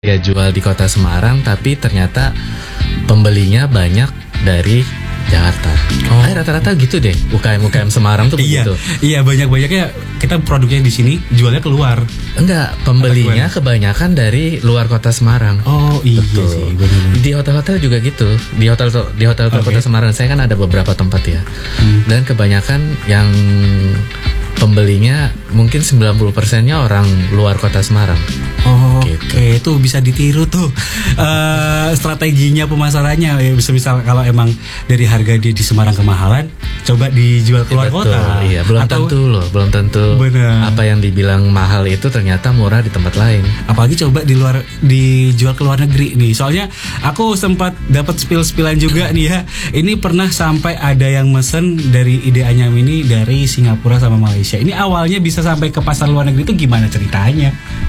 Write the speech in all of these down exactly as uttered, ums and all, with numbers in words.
ya jual di kota Semarang, tapi ternyata pembelinya banyak dari Jakarta. Oh. Ay, rata-rata gitu deh. U K M U K M Semarang tuh begitu. Iya, iya banyak-banyaknya kita produknya di sini jualnya keluar. Enggak, pembelinya kebanyakan dari luar kota Semarang. Oh iya. Betul. Sih, bener-bener. Di hotel-hotel juga gitu. Di hotel di hotel okay. Kota Semarang saya kan ada beberapa tempat ya. Hmm. Dan kebanyakan yang pembelinya mungkin sembilan puluh persennya orang luar kota Semarang. Oh, gitu. Oke, okay. Itu bisa ditiru tuh uh, strateginya pemasarannya. Ya, bisa-bisa kalau emang dari harga dia di Semarang kemahalan, coba dijual keluar ya, kota. Iya, belum Atau, tentu loh, belum tentu. Bener. Apa yang dibilang mahal itu ternyata murah di tempat lain. Apalagi coba di luar dijual ke luar negeri nih. Soalnya aku sempat dapat spill-spillan juga nih ya. Ini pernah sampai ada yang mesen dari Ide Anyam ini dari Singapura sama Malaysia. Ini awalnya bisa sampai ke pasar luar negeri itu gimana ceritanya?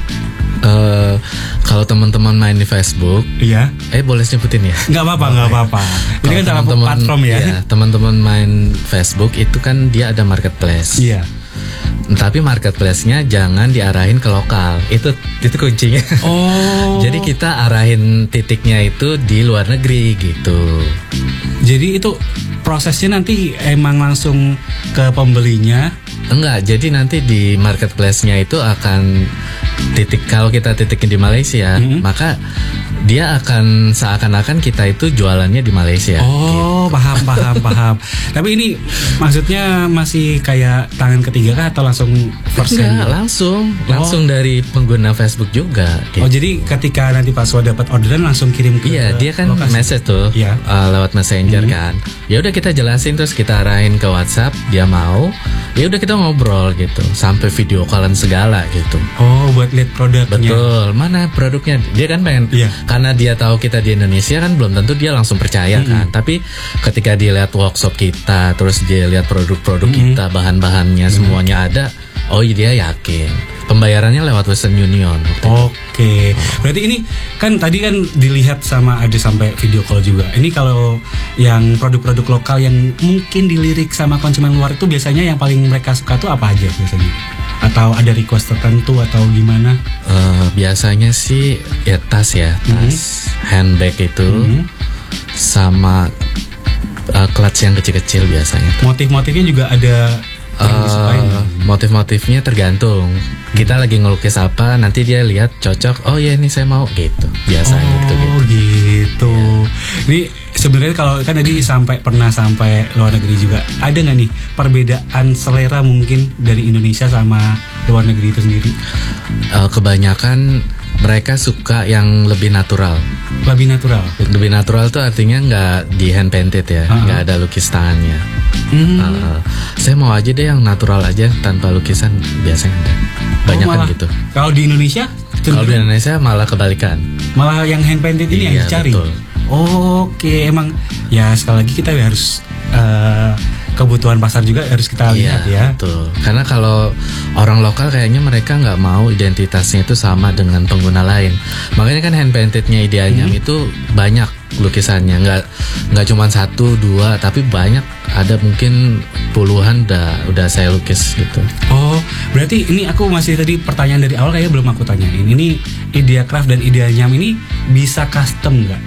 Uh, kalau teman-teman main di Facebook, iya. Eh boleh sebutin ya? Nggak apa-apa, nggak apa-apa. Ini kan salah platform ya. Iya, teman-teman main Facebook itu kan dia ada marketplace. Iya. Tapi marketplace-nya jangan diarahin ke lokal. Itu itu kuncinya. Oh. Jadi kita arahin titiknya itu di luar negeri gitu. Jadi itu prosesnya nanti emang langsung ke pembelinya? Enggak, jadi nanti di marketplace-nya itu akan titik, kalau kita titikin di Malaysia, mm-hmm. maka dia akan seakan-akan kita itu jualannya di Malaysia. Oh, gitu. paham, paham, paham. Tapi ini maksudnya masih kayak tangan ketiga kah atau langsung first hand? Enggak, langsung, langsung oh. dari pengguna Facebook juga. Gitu. Oh, jadi ketika nanti pas dapat orderan langsung kirim ke Iya, dia kan lokasi. Message tuh, yeah. uh, lewat Messenger hmm. kan. Ya udah kita jelasin terus kita arahin ke WhatsApp, dia mau. Ya udah kita ngobrol gitu, sampai video callan segala gitu. Oh, buat lihat produknya. Betul, mana produknya? Dia kan pengen. Yeah. Karena dia tahu kita di Indonesia kan belum tentu dia langsung percaya mm-hmm. kan. Tapi ketika dia lihat workshop kita, terus dia lihat produk-produk mm-hmm. kita, bahan-bahannya mm-hmm. semuanya ada, oh dia yakin. Pembayarannya lewat Western Union. Oke, okay. Berarti ini kan tadi kan dilihat sama ada sampai video call juga. Ini kalau yang produk-produk lokal yang mungkin dilirik sama konsumen luar itu biasanya yang paling mereka suka tuh apa aja biasanya? Atau ada request tertentu atau gimana? Uh, biasanya sih ya tas ya, tas mm-hmm. handbag itu mm-hmm. sama uh, clutch yang kecil-kecil biasanya. Motif-motifnya juga ada. Uh, motif-motifnya tergantung. Kita lagi ngelukis apa, nanti dia lihat cocok. Oh ya ini saya mau gitu. Biasanya oh, gitu gitu. gitu. Ya. Ini sebenarnya kalau kan tadi sampai pernah sampai luar negeri juga. Ada nggak nih perbedaan selera mungkin dari Indonesia sama luar negeri itu sendiri? Uh, kebanyakan mereka suka yang lebih natural. Lebih natural. Lebih natural tuh artinya nggak di hand painted ya, nggak uh-huh. ada lukis tangannya. Hmm. Uh, saya mau aja deh yang natural aja tanpa lukisan biasanya ada. Banyak oh, kan gitu. Kalau di Indonesia? Kalau di Indonesia malah kebalikan. Malah yang hand painted ini iya, yang dicari. Betul. Oh, oke, okay. Emang ya sekali lagi kita harus uh, kebutuhan pasar juga harus kita lihat iya, ya. Betul. Karena kalau orang lokal kayaknya mereka nggak mau identitasnya itu sama dengan pengguna lain. Makanya kan hand paintednya Ide Anyam hmm. itu banyak lukisannya, nggak nggak cuma satu dua tapi banyak, ada mungkin puluhan udah udah saya lukis gitu. Oh, berarti ini aku masih tadi pertanyaan dari awal kayaknya belum aku tanyain. Ini Idea Craft dan Ide Anyam ini bisa custom nggak?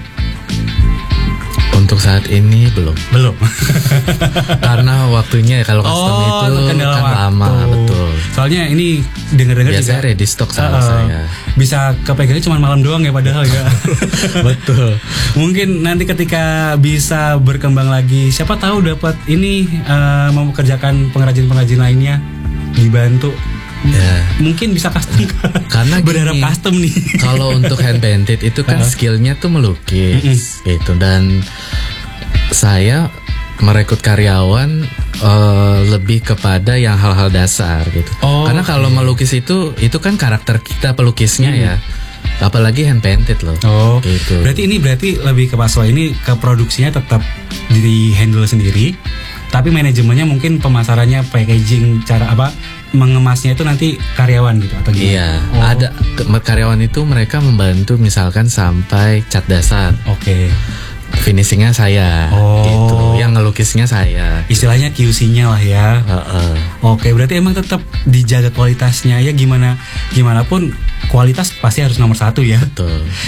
Untuk saat ini belum. Belum. Karena waktunya kalau custom oh, itu kan lama, betul. Soalnya ini dengar-dengar juga ready stock sama uh, saya. Bisa kepegangnya cuma malam doang ya padahal ya. Betul. Mungkin nanti ketika bisa berkembang lagi, siapa tahu dapat ini uh, mempekerjakan pengrajin-pengrajin lainnya dibantu. Ya. Mungkin bisa custom karena berharap gini, custom nih. Kalau untuk hand painted itu kan skillnya tuh melukis gitu, dan saya merekrut karyawan uh, lebih kepada yang hal-hal dasar gitu. Oh, karena kalau okay. melukis itu itu kan karakter kita pelukisnya hmm. ya. Apalagi hand painted loh. Oh, gitu. Berarti ini berarti lebih ke Paswa ini ke produksinya tetap di handle sendiri, tapi manajemennya mungkin pemasarannya, packaging, cara apa mengemasnya itu nanti karyawan gitu atau gimana? Iya, oh. ada karyawan itu mereka membantu misalkan sampai cat dasar. Oke. Okay. Finishingnya saya, oh. gitu. Yang ngelukisnya saya. Istilahnya Q C-nya lah ya. Uh-uh. Oke, berarti emang tetap dijaga kualitasnya ya, gimana gimana pun kualitas pasti harus nomor satu ya. Betul.